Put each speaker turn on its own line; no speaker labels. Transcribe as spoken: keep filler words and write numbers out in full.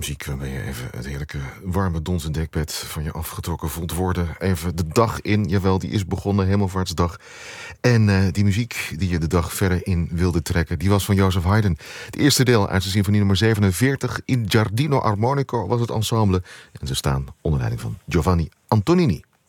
Muziek waarmee je even het heerlijke warme donzen dekbed van je afgetrokken voelt worden. Even de dag in, jawel, die is begonnen, Hemelvaartsdag. En uh, die muziek die je de dag verder in wilde trekken, die was van Joseph Haydn. Het eerste deel uit zijn symfonie nummer zevenenveertig, In Giardino Armonico, was het ensemble. En ze staan onder leiding van Giovanni Antonini.